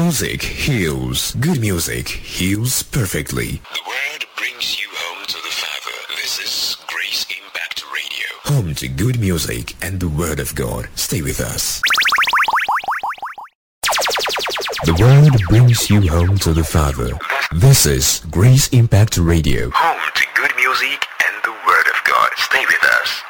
music heals. Good music heals perfectly. The word brings you home to the Father. This is Grace Impact Radio. Home to good music and the Word of God. Stay with us. The Word brings you home to the Father. This is Grace Impact Radio. Home to good music and the Word of God. Stay with us.